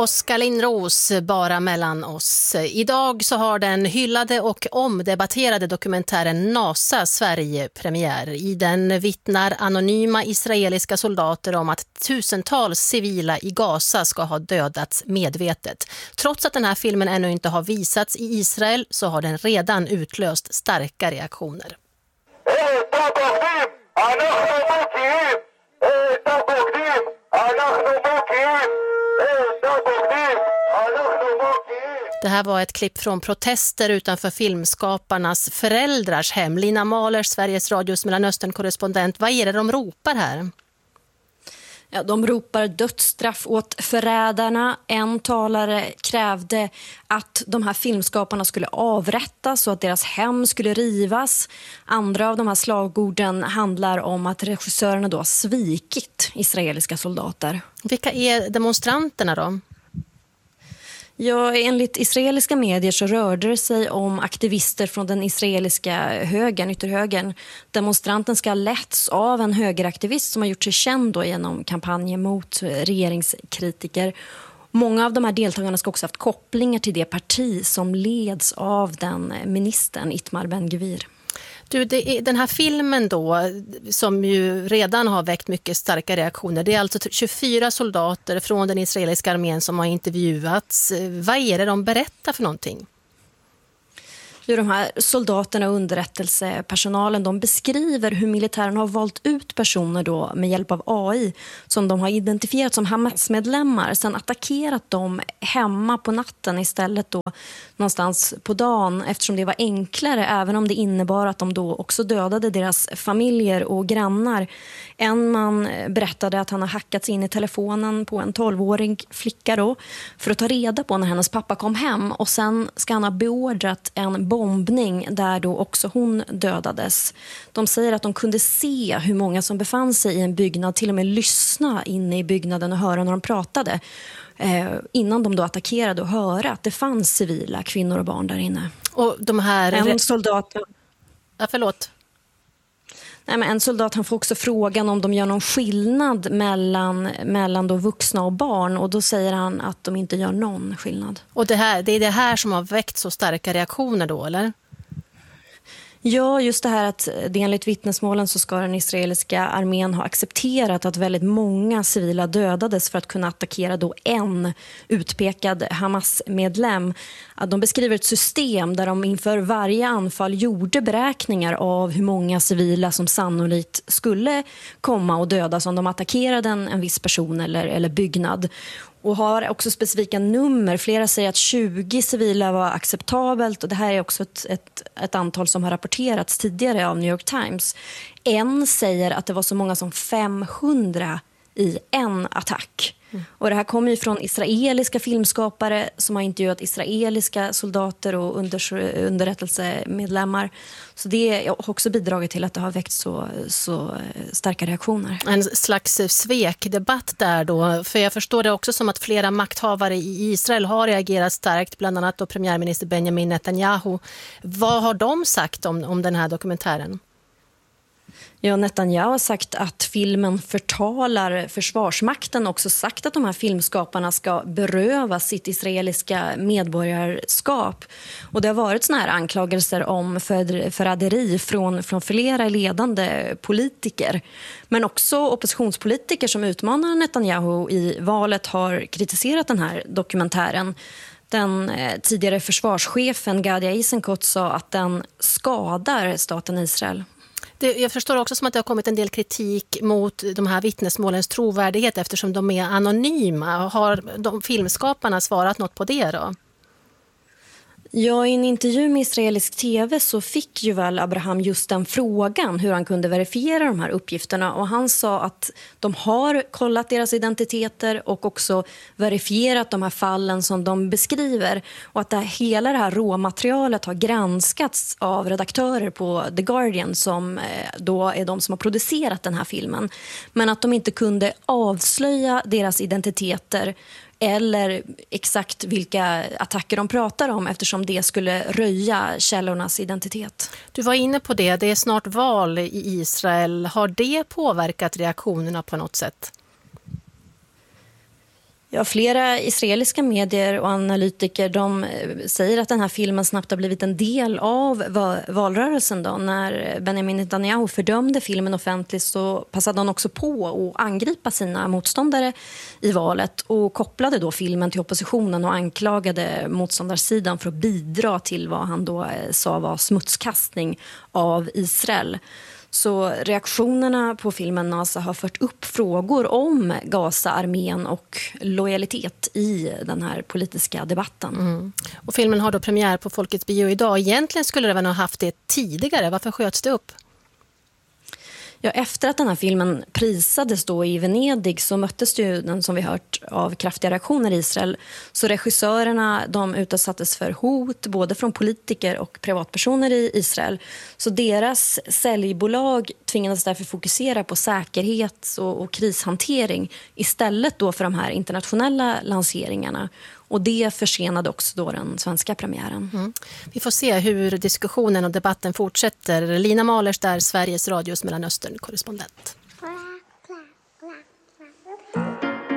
Oskar Lindros, bara mellan oss. Idag så har den hyllade och omdebatterade dokumentären NASA Sverige premiär. I den vittnar anonyma israeliska soldater om att tusentals civila i Gaza ska ha dödats medvetet. Trots att den här filmen ännu inte har visats i Israel så har den redan utlöst starka reaktioner. Det här var ett klipp från protester utanför filmskaparnas föräldrars hem. Lina Mahler, Sveriges Radios Mellanöstern-korrespondent. Vad är det de ropar här? Ja, de ropar dödsstraff åt förrädarna. En talare krävde att de här filmskaparna skulle avrättas och att deras hem skulle rivas. Andra av de här slagorden handlar om att regissörerna då har svikit israeliska soldater. Vilka är demonstranterna då? Ja, enligt israeliska medier så rörde det sig om aktivister från den israeliska högern, ytterhögern. Demonstranten ska ha letts av en högeraktivist som har gjort sig känd då genom kampanjer mot regeringskritiker. Många av de här deltagarna ska också ha haft kopplingar till det parti som leds av den ministern, Itamar Ben-Gvir. Du, den här filmen då, som ju redan har väckt mycket starka reaktioner, det är alltså 24 soldater från den israeliska armén som har intervjuats. Vad är det de berättar för någonting? Jo, de här soldaterna och underrättelsepersonalen, de beskriver hur militären har valt ut personer då med hjälp av AI som de har identifierat som Hamas-medlemmar, sen attackerat dem hemma på natten istället då någonstans på dagen, eftersom det var enklare, även om det innebar att de då också dödade deras familjer och grannar. En man berättade att han har hackats in i telefonen på en 12-årig flicka då för att ta reda på när hennes pappa kom hem, och sen ska han ha beordrat en bombning där då också hon dödades. De säger att de kunde se hur många som befann sig i en byggnad, till och med lyssna inne i byggnaden och höra när de pratade, innan de då attackerade, och höra att det fanns civila kvinnor och barn där inne. Och de här... En soldat... Ja, förlåt. Nej, men en soldat, han får också frågan om de gör någon skillnad mellan då vuxna och barn, och då säger han att de inte gör någon skillnad. Och det är det här som har väckt så starka reaktioner då, eller? Ja, just det här att det enligt vittnesmålen så ska den israeliska armén ha accepterat att väldigt många civila dödades för att kunna attackera då en utpekad Hamas-medlem. De beskriver ett system där de inför varje anfall gjorde beräkningar av hur många civila som sannolikt skulle komma och dödas om de attackerade en viss person eller byggnad. Och har också specifika nummer. Flera säger att 20 civila var acceptabelt, och det här är också ett antal som har rapporterats tidigare av New York Times. En säger att det var så många som 500 i en attack. Och det här kommer ju från israeliska filmskapare som har intervjuat israeliska soldater och underrättelsemedlemmar. Så det har också bidragit till att det har väckt så starka reaktioner. En slags svekdebatt där då, för jag förstår det också som att flera makthavare i Israel har reagerat starkt, bland annat då premiärminister Benjamin Netanyahu. Vad har de sagt om den här dokumentären? Ja, Netanyahu har sagt att filmen förtalar försvarsmakten, också sagt att de här filmskaparna ska beröva sitt israeliska medborgarskap. Och det har varit såna här anklagelser om förräderi från flera ledande politiker. Men också oppositionspolitiker som utmanar Netanyahu i valet har kritiserat den här dokumentären. Den tidigare försvarschefen Gadi Eisenkot sa att den skadar staten Israel. Jag förstår också som att det har kommit en del kritik mot de här vittnesmålens trovärdighet eftersom de är anonyma. Har de filmskaparna svarat något på det då? Ja, i en intervju med israelisk tv så fick Yuval Abraham just den frågan hur han kunde verifiera de här uppgifterna, och han sa att de har kollat deras identiteter och också verifierat de här fallen som de beskriver, och att hela det här råmaterialet har granskats av redaktörer på The Guardian som då är de som har producerat den här filmen, men att de inte kunde avslöja deras identiteter eller exakt vilka attacker de pratar om eftersom det skulle röja källornas identitet. Du var inne på det, det är snart val i Israel. Har det påverkat reaktionerna på något sätt? Ja, flera israeliska medier och analytiker de säger att den här filmen snabbt har blivit en del av valrörelsen. Då. När Benjamin Netanyahu fördömde filmen offentligt så passade han också på att angripa sina motståndare i valet och kopplade då filmen till oppositionen och anklagade motståndarsidan för att bidra till vad han då sa var smutskastning av Israel. Så reaktionerna på filmen NASA har fört upp frågor om Gaza-armén och lojalitet i den här politiska debatten. Och filmen har då premiär på Folkets bio idag. Egentligen skulle det väl ha haft det tidigare. Varför sköts det upp? Ja, efter att den här filmen prisades då i Venedig så möttes ju den, som vi hört, av kraftiga reaktioner i Israel. Så regissörerna de utsattes för hot både från politiker och privatpersoner i Israel. Så deras säljbolag tvingades därför fokusera på säkerhet och krishantering istället då för de här internationella lanseringarna. Och det försenade också då den svenska premiären. Vi får se hur diskussionen och debatten fortsätter. Lina Mahlers där, Sveriges Radios Mellanöstern-korrespondent.